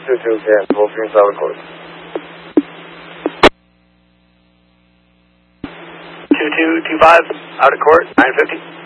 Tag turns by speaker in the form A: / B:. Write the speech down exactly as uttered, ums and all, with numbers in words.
A: two two ten, full screen solid course.
B: two two two five, out of court, nine fifty.